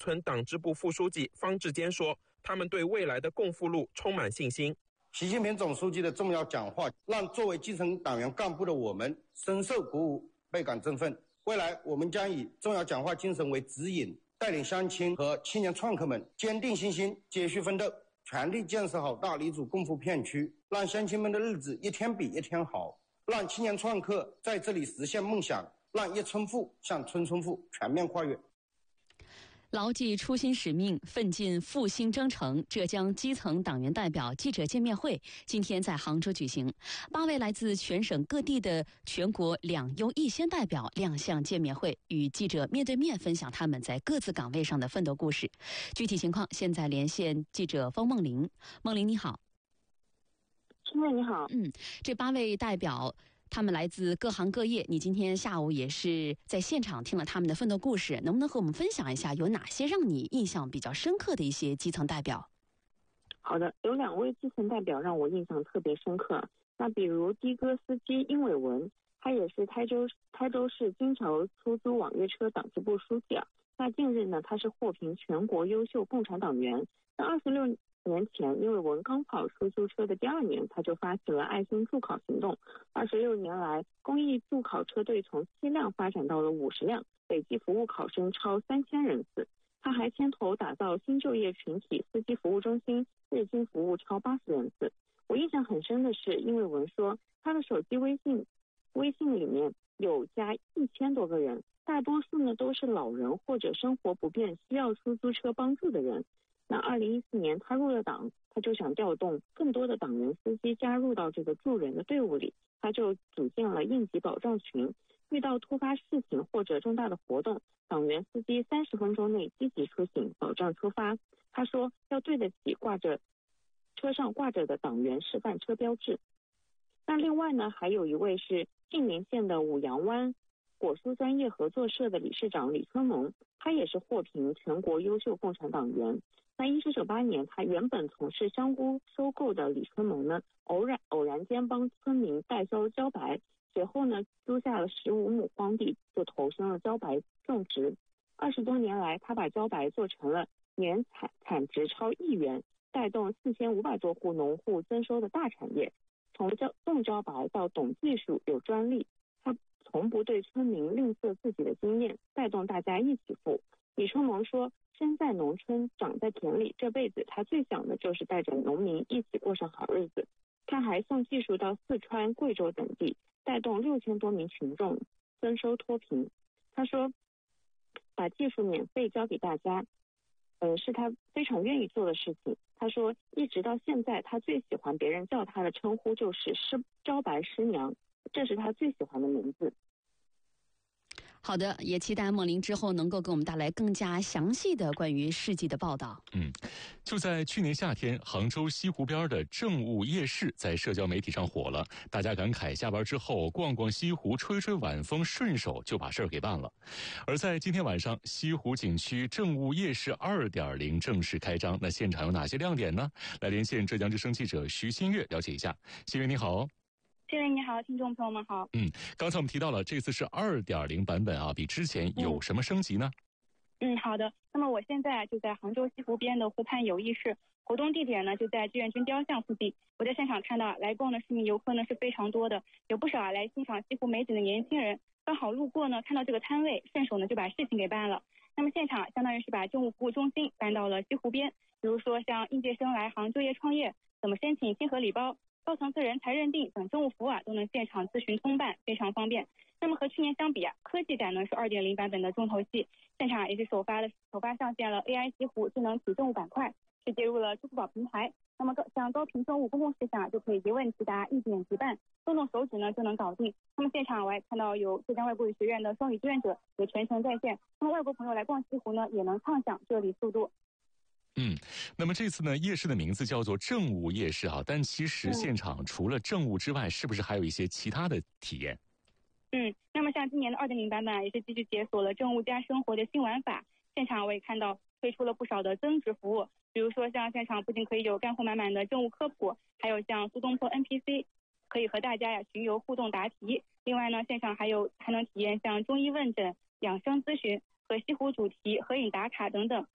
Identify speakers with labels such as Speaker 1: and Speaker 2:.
Speaker 1: 村党支部副书记方志坚说，他们对未来的共富路充满信心。
Speaker 2: 习近平总书记的重要讲话，让作为基层党员干部的我们深受鼓舞，倍感振奋。未来我们将以重要讲话精神为指引，带领乡亲和青年创客们坚定信心，继续奋斗，全力建设好大黎族共富片区，让乡亲们的日子一天比一天好，让青年创客在这里实现梦想，让一村富向村村富全面跨越。
Speaker 3: 牢记初心使命，奋进复兴征程。浙江基层党员代表记者见面会今天在杭州举行，8位来自全省各地的全国两优一先代表亮相见面会，与记者面对面分享他们在各自岗位上的奋斗故事。具体情况，现在连线记者方梦玲。梦玲你好。
Speaker 4: 青妹你好。
Speaker 3: 这8位代表他们来自各行各业，你今天下午也是在现场听了他们的奋斗故事，能不能和我们分享一下有哪些让你印象比较深刻的一些基层代表？
Speaker 4: 好的，有2位基层代表让我印象特别深刻。那比如的哥司机殷伟文，他也是台州市金桥出租网约车党支部书记啊。那近日呢，他是获评全国优秀共产党员。那26年前，殷伟文刚考出租车的第2年，他就发起了爱心助考行动。26年来，公益助考车队从7辆发展到了50辆，累计服务考生超3000人次。他还牵头打造新就业群体司机服务中心，日均服务超80人次。我印象很深的是，殷伟文说，他的手机微信里面有加1000多个人，大多数呢都是老人或者生活不便需要出租车帮助的人。那2014年他入了党，他就想调动更多的党员司机加入到这个助人的队伍里，他就组建了应急保障群。遇到突发事情或者重大的活动，党员司机30分钟内积极出行，保障出发。他说要对得起车上挂着的党员示范车标志。那另外呢，还有一位是晋宁县的五羊湾果蔬专业合作社的理事长李春蒙，他也是获评全国优秀共产党员。那1998年，他原本从事香菇收购的李春蒙呢，偶然间帮村民代销茭白，随后呢，租下了15亩荒地，就投身了茭白种植。20多年来，他把茭白做成了年产值超1亿元，带动4500多户农户增收的大产业。从种茭白到懂技术、有专利，他从不对村民吝啬自己的经验，带动大家一起富。李春蒙说，生在农村，长在田里，这辈子他最想的就是带着农民一起过上好日子。他还送技术到四川、贵州等地，带动6000多名群众增收脱贫。他说，把技术免费教给大家，是他非常愿意做的事情。他说，一直到现在，他最喜欢别人叫他的称呼就是茭白师娘，这是他最喜欢的名字。
Speaker 3: 好的，也期待梦玲之后能够给我们带来更加详细的关于事迹的报道。
Speaker 5: 就在去年夏天，杭州西湖边的政务夜市在社交媒体上火了，大家感慨下班之后逛逛西湖，吹吹晚风，顺手就把事儿给办了。而在今天晚上，西湖景区政务夜市 2.0 正式开张，那现场有哪些亮点呢？来连线浙江之声记者徐新月了解一下。新月你好。
Speaker 6: 新月你好，听众朋友们好。
Speaker 5: 刚才我们提到了这次是 2.0 版本啊，比之前有什么升级呢？
Speaker 6: 好的。那么我现在就在杭州西湖边的湖畔友谊市，活动地点呢就在志愿军雕像附近。我在现场看到来逛的市民游客呢是非常多的，有不少来欣赏西湖美景的年轻人，刚好路过呢看到这个摊位，顺手呢就把事情给办了。那么现场相当于是把政务服务中心搬到了西湖边，比如说像应届生来杭就业创业，怎么申请亲和礼包，高层次人才认定等政务服务都能现场咨询通办，非常方便。那么和去年相比科技感呢是 2.0 版本的重头戏，现场也是首发上线了 AI 西湖智能体政务板块，是接入了支付宝平台。那么像高频政务公共事项就可以一问即答，一点即办，动手指呢就能搞定。那么现场我还看到有浙江外国语学院的双语志愿者也全程在线，那么外国朋友来逛西湖呢也能畅享这里速度。
Speaker 5: 那么这次呢，夜市的名字叫做政务夜市啊，但其实现场除了政务之外，是不是还有一些其他的体验？
Speaker 6: 那么像今年的 2.0 版本也是继续解锁了政务加生活的新玩法，现场我也看到推出了不少的增值服务，比如说像现场不仅可以有干货满满的政务科普，还有像苏东坡 NPC 可以和大家巡游互动答题。另外呢，现场还能体验像中医问诊、养生咨询和西湖主题合影打卡等等。